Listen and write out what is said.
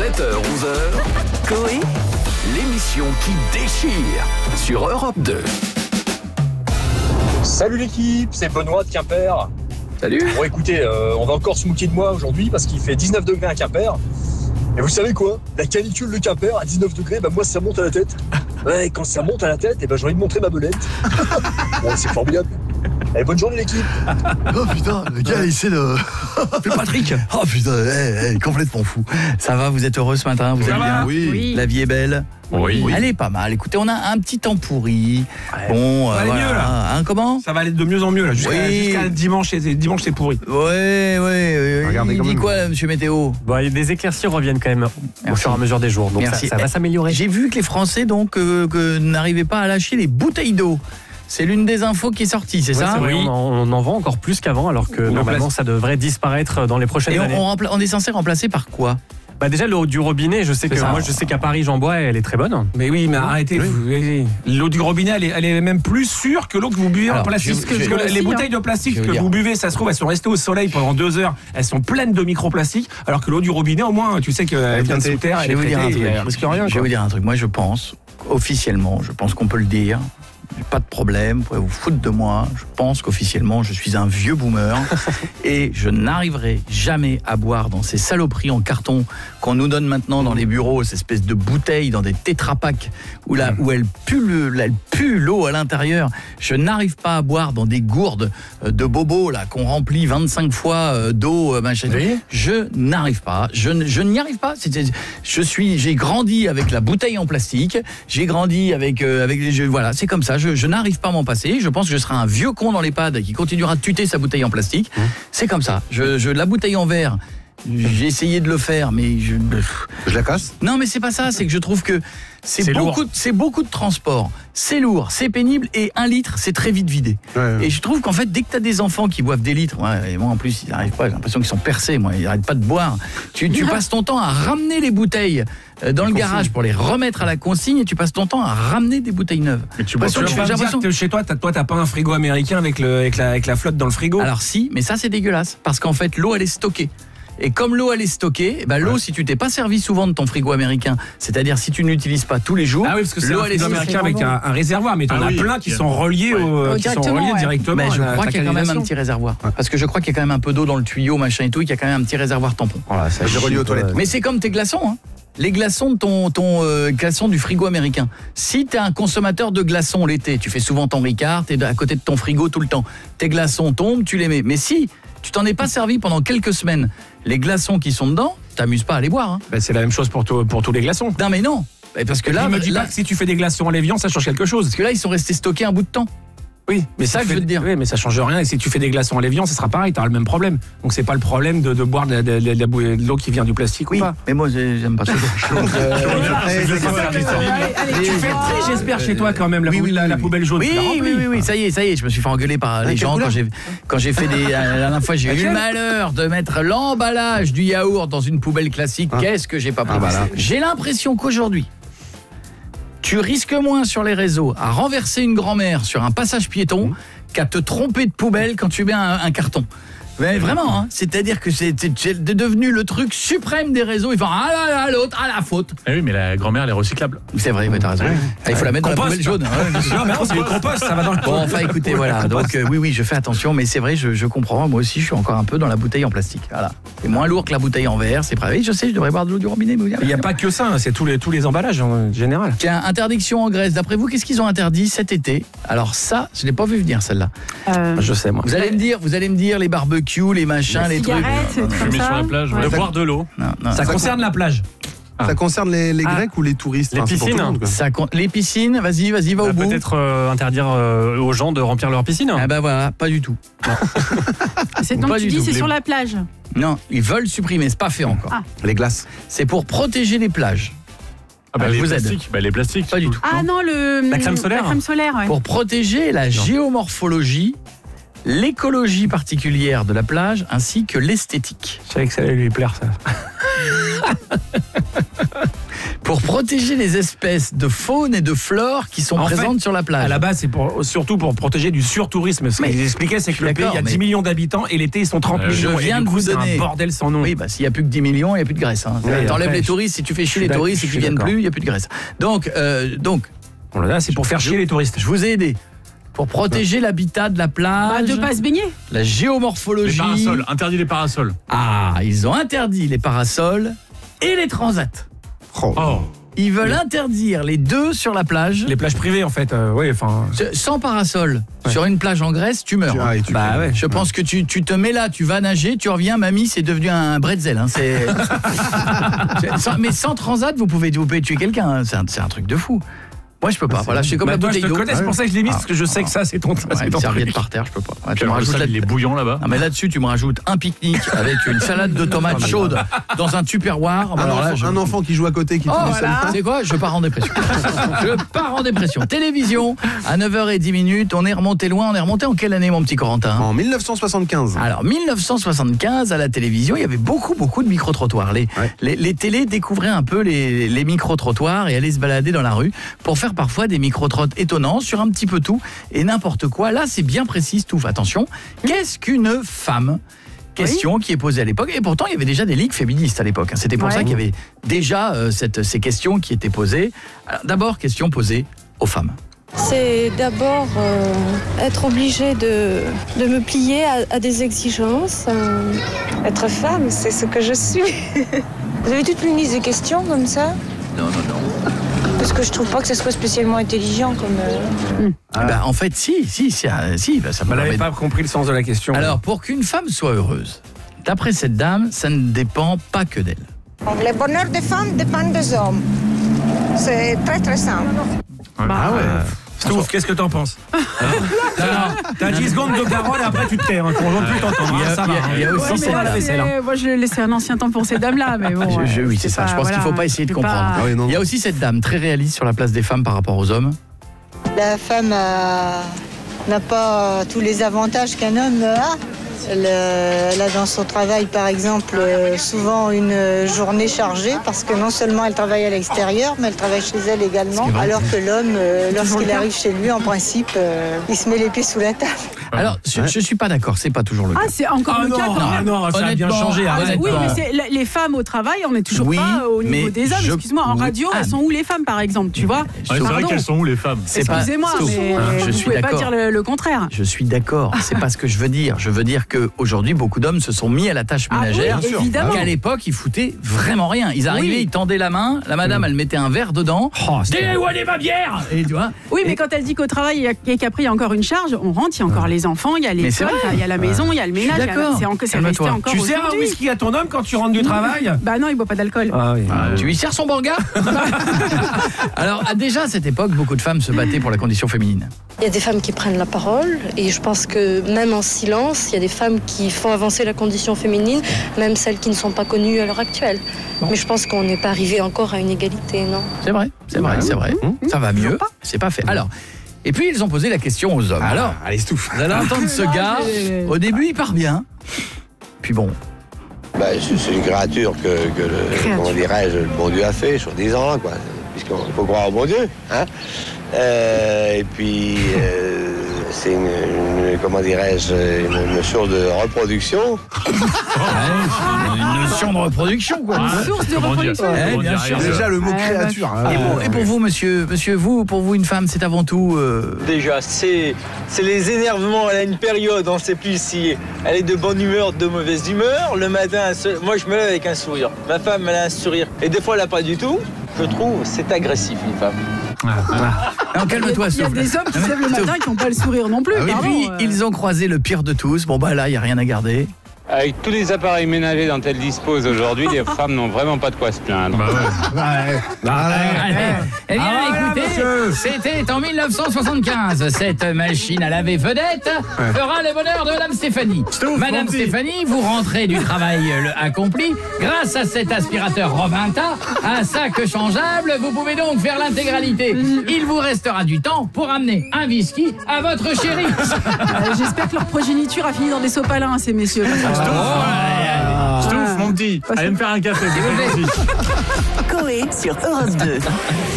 7h-11h, Coé, l'émission qui déchire sur Europe 2. Salut l'équipe, c'est Benoît de Quimper. Salut. Bon écoutez, on va encore se moquer de moi aujourd'hui parce qu'il fait 19 degrés à Quimper. Et vous savez quoi ? La canicule de Quimper à 19 degrés, moi ça monte à la tête. Ouais, quand ça monte à la tête, j'ai envie de montrer ma belette. Bon, c'est formidable. Allez, bonne journée l'équipe. Oh putain, le gars il essaie de... Le Patrick. Oh putain, complètement fou. ça va, vous êtes heureux ce matin, vous allez bien ? Oui. La vie est belle ? Oui. Elle est pas mal. Écoutez, on a un petit temps pourri. Bon, Ça va aller mieux, là. Hein, comment ? Ça va aller de mieux en mieux là. Jusqu'à dimanche, dimanche c'est pourri. Ouais. Regardez Il quand dit même. quoi, là, monsieur Météo ? Bon, les éclaircies reviennent quand même au Merci. fur et à mesure des jours, donc Merci. ça va s'améliorer. J'ai vu que les Français donc que n'arrivaient pas à lâcher les bouteilles d'eau. C'est l'une des infos qui est sortie, c'est Ouais, ça ? c'est vrai, on en vend encore plus qu'avant, alors que normalement ça devrait disparaître dans les prochaines Et années. on est censé remplacer par quoi ? Bah déjà l'eau du robinet, je sais qu'à Paris j'en bois, elle est très bonne. Mais oui, mais arrêtez. L'eau du robinet, elle est même plus sûre que l'eau que vous buvez en Alors, plastique. Parce que les bouteilles de plastique que vous buvez, ça se trouve, elles sont restées au soleil pendant 2 heures. Elles sont pleines de microplastiques. Alors que l'eau du robinet, au moins, tu sais qu'elle vient de sous terre. Je vais vous dire un truc. Elle risque rien. Je vais vous dire un truc. Moi, je pense, officiellement, qu'on peut le dire. Pas de problème, vous pouvez vous foutre de moi. Je pense qu'officiellement, je suis un vieux boomer et je n'arriverai jamais à boire dans ces saloperies en carton qu'on nous donne maintenant dans les bureaux, ces espèces de bouteilles dans des tétrapacks où elle pue l'eau à l'intérieur. Je n'arrive pas à boire dans des gourdes de bobos là qu'on remplit 25 fois d'eau, machin. Oui. Je n'arrive pas. Je n'y arrive pas. J'ai grandi avec la bouteille en plastique. J'ai grandi avec voilà, c'est comme ça. Je n'arrive pas à m'en passer. Je pense que je serai un vieux con dans l'EHPAD qui continuera de tuter sa bouteille en plastique. C'est comme ça. La bouteille en verre, j'ai essayé de le faire, mais je Je la casse ? non, mais c'est pas ça. C'est que je trouve que c'est lourd. beaucoup de transport. C'est lourd, c'est pénible et 1 litre, c'est très vite vidé. Ouais. Et je trouve qu'en fait, dès que tu as des enfants qui boivent des litres, et moi en plus, ils n'arrivent pas, j'ai l'impression qu'ils sont percés, ils n'arrêtent pas de boire. Tu passes ton temps à ramener les bouteilles dans le garage pour les remettre à la consigne et tu passes ton temps à ramener des bouteilles neuves. Mais tu vas pas me dire que chez toi, t'as pas un frigo américain avec la flotte dans le frigo. Alors si, mais ça c'est dégueulasse parce qu'en fait, l'eau elle est stockée. Et comme l'eau elle est stockée, l'eau si tu t'es pas servi souvent de ton frigo américain, c'est-à-dire si tu ne l'utilises pas tous les jours, Ah oui, parce que c'est l'eau un elle est frigo stockée. américain avec un réservoir, mais t'en as plein qui sont reliés directement. Mais je à la crois qu'il y a quand même un canalisation. petit réservoir. Parce que je crois qu'il y a quand même un peu d'eau dans le tuyau, machin et tout, et qu'il y a quand même un petit réservoir tampon. J'ai relié aux toilettes. Mais c'est comme tes glaçons, hein. Les glaçons de ton glaçon du frigo américain. Si t'es un consommateur de glaçons l'été, tu fais souvent ton Ricard, t'es à côté de ton frigo tout le temps. Tes glaçons tombent, tu les mets. Mais si tu t'en es pas servi pendant quelques semaines, les glaçons qui sont dedans, t'amuses pas à les boire. Hein. C'est la même chose pour tous les glaçons. Non mais non. Parce que là, me dis pas que si tu fais des glaçons en l'évian, ça change quelque chose. parce que là, ils sont restés stockés un bout de temps. Oui, mais C'est ça que je veux te dire. Oui, mais ça change rien. Et si tu fais des glaçons à l'évian, ça sera pareil, t'auras le même problème. Donc c'est pas le problème de boire de l'eau qui vient du plastique ou pas. Mais moi j'aime pas ça. Tu fais le tri, j'espère, chez toi quand même, la poubelle jaune. tu la remplis. Oui, ça y est, je me suis fait engueuler par les gens quand j'ai fait la dernière fois, j'ai eu le malheur de mettre l'emballage du yaourt dans une poubelle classique. Qu'est-ce que j'ai pas pris. J'ai l'impression qu'aujourd'hui, tu risques moins sur les réseaux à renverser une grand-mère sur un passage piéton qu'à te tromper de poubelle quand tu mets un carton. Mais vraiment, hein, c'est-à-dire que c'est devenu le truc suprême des réseaux. Ils font ah là là, l'autre, à la faute. Ah oui, mais la grand-mère, elle est recyclable. C'est vrai, mais t'as raison. Il faut la mettre dans la poubelle jaune. Non, mais non, c'est le compost, ça va dans le Bon, enfin, écoutez, voilà. Donc, oui, je fais attention, mais c'est vrai, je comprends. Moi aussi, je suis encore un peu dans la bouteille en plastique. Voilà. C'est moins lourd que la bouteille en verre, c'est vrai. Oui, je sais, je devrais boire de l'eau du robinet. Mais il n'y a pas que ça, c'est tous les emballages en général. Tiens, interdiction en Grèce. D'après vous, qu'est-ce qu'ils ont interdit cet été? Alors ça, je l'ai pas vu venir celle-là. Je sais, moi. Vous allez me dire les barbecues, les machins, les trucs. Fumer sur la plage, de boire de l'eau. Non, Ça concerne la plage. Ça concerne les Grecs ou les touristes? Les Enfin, c'est pour tout le piscines. monde, quoi. les piscines, vas-y, va au bout. Peut-être interdire aux gens de remplir leur piscine. Ah bah voilà, pas du tout. C'est donc Pas tu du dis tout. c'est sur la plage. Non, ils veulent supprimer, c'est pas fait encore. Ah. Les glaces. C'est pour protéger les plages. Ah bah je les vous aide. plastiques. Bah les plastiques. Pas du tout. Ah non, La crème solaire. La crème solaire, ouais. Pour protéger la géomorphologie, l'écologie particulière de la plage ainsi que l'esthétique. Je savais que ça allait lui plaire, ça. Pour protéger les espèces de faune et de flore qui sont présentes sur la plage. À la base, c'est surtout pour protéger du surtourisme. Ce qu'ils expliquaient, c'est que le pays, il y a 10 millions d'habitants et l'été, ils sont 30 millions. Je viens de vous donner. C'est un bordel sans nom. Oui, s'il n'y a plus que 10 millions, il n'y a plus de graisse. Hein. T'enlèves les touristes, si tu fais chier les touristes et qu'ils ne viennent plus, il n'y a plus de graisse. Donc là, c'est pour faire chier les touristes. Je vous ai aidé. Pour protéger l'habitat de la plage. De pas se baigner. La géomorphologie. Les parasols, interdit les parasols. Ah, ils ont interdit les parasols et les transats. Ils veulent interdire les deux sur la plage. Les plages privées, en fait. Sans parasol. Sur une plage en Grèce, tu meurs. Je pense que tu te mets là, tu vas nager, tu reviens, mamie, c'est devenu un bretzel. Hein, mais sans transat, vous pouvez tuer quelqu'un. Hein, c'est un truc de fou. Moi, je peux pas. Voilà, je suis comme la bouteille d'eau. Je te connais, c'est pour ça que je l'ai mis, parce que je sais que ça, c'est ton une serviette par terre, je peux pas. Tu me rajoutes les bouillons là-bas. Non, mais là-dessus, tu me rajoutes un pique-nique avec une salade de tomates chaude dans un tupperware. Un enfant qui joue à côté qui C'est quoi ? Je pars en dépression. Télévision, à 9h10, on est remonté loin. On est remonté en quelle année, mon petit Corentin ? En 1975. Alors, 1975, à la télévision, il y avait beaucoup de micro-trottoirs. Les télés découvraient un peu les micro-trottoirs et allaient se balader dans la rue pour faire parfois des micro-trottes étonnants sur un petit peu tout et n'importe quoi. Là, c'est bien précis, Stouff. Attention, qu'est-ce qu'une femme ? Question qui est posée à l'époque. Et pourtant, il y avait déjà des ligues féministes à l'époque. C'était pour ça qu'il y avait déjà ces questions qui étaient posées. Alors, d'abord, question posée aux femmes. C'est d'abord être obligée de me plier à des exigences. Être femme, c'est ce que je suis. Vous avez toute une liste de questions comme ça ? Non. Parce que je trouve pas que ce soit spécialement intelligent comme... En fait, si, ça me n'avait pas compris le sens de la question. Alors, pour qu'une femme soit heureuse, d'après cette dame, ça ne dépend pas que d'elle. Le bonheur des femmes dépend des hommes. C'est très très simple. Stouff, qu'est-ce que t'en penses ? T'as 10 secondes de parole et après tu te tais, qu'on ne veut plus t'entendre. Il y a aussi cette dame. Moi, je l'ai laissé un ancien temps pour ces dames-là, mais bon. Oui, c'est ça. Je pense qu'il ne faut pas essayer de comprendre. Il y a aussi cette dame très réaliste sur la place des femmes par rapport aux hommes. La femme n'a pas tous les avantages qu'un homme a. Elle a dans son travail, par exemple, souvent une journée chargée parce que non seulement elle travaille à l'extérieur, mais elle travaille chez elle également. Alors que l'homme, lorsqu'il arrive chez lui, en principe, il se met les pieds sous la table. Alors, je suis pas d'accord, c'est pas toujours le cas. C'est encore le cas quand même. Non, ça a bien changé. Oui, mais les femmes au travail, on n'est toujours pas au niveau des hommes. Excuse-moi, en radio, elles sont où les femmes, par exemple, tu vois ? C'est vrai qu'elles sont où les femmes ? Excusez-moi, mais vous ne pouvez pas dire le contraire. Je suis d'accord, c'est pas ce que je veux dire. Je veux dire qu'aujourd'hui, beaucoup d'hommes se sont mis à la tâche ménagère. Qu'à l'époque, ils foutaient vraiment rien. Ils arrivaient, ils tendaient la main, la madame, elle mettait un verre dedans. Dévoilez ma bière ! Et tu vois ? Oui, mais quand elle dit qu'au travail et qu'après il y a encore une charge, on rentre, il y a encore les enfants, il y a l'école, il y a la maison, il y a le ménage. C'est resté encore. Tu sers un whisky à ton homme quand tu rentres du travail ? Bah non, il boit pas d'alcool. Tu lui sers son banga ? Alors, déjà à cette époque, beaucoup de femmes se battaient pour la condition féminine. Il y a des femmes qui prennent la parole et je pense que même en silence, il y a des femmes qui font avancer la condition féminine, même celles qui ne sont pas connues à l'heure actuelle. Mais je pense qu'on n'est pas arrivé encore à une égalité, non ? C'est vrai. Ça va mieux, c'est pas fait. Alors, et puis ils ont posé la question aux hommes. Alors, allez, Stouff. Vous allez entendre ce gars, au début il part bien, puis bon... c'est une créature que comment dirais-je, le bon Dieu a fait, soi-disant, quoi. Puisqu'il faut croire au bon Dieu, hein. Et puis, c'est une source de reproduction. Une notion de reproduction, quoi. Une source de reproduction. Bien sûr. Déjà le mot créature. Et pour vous, monsieur, pour vous, une femme, c'est avant tout... Déjà, c'est les énervements. Elle a une période, on ne sait plus si elle est de bonne humeur, de mauvaise humeur. Le matin, moi je me lève avec un sourire. Ma femme, elle a un sourire. Et des fois, elle n'a pas du tout. Je trouve, c'est agressif, une femme. Non, calme-toi, il y a des hommes qui se lèvent le matin et qui n'ont pas le sourire non plus. Et puis, ils ont croisé le pire de tous. Bon, là, il n'y a rien à garder. Avec tous les appareils ménagers dont elles disposent aujourd'hui, les femmes n'ont vraiment pas de quoi se plaindre. Eh bien, écoutez, c'était en 1975. Cette machine à laver vedette fera le bonheur de Madame Stéphanie. Madame Stéphanie, vous rentrez du travail accompli. Grâce à cet aspirateur Rovinta, un sac changeable, vous pouvez donc faire l'intégralité. Il vous restera du temps pour amener un whisky à votre chérie. J'espère que leur progéniture a fini dans des sopalins, ces messieurs. Stouff, mon petit, allez me faire un café. Coé sur Europe 2.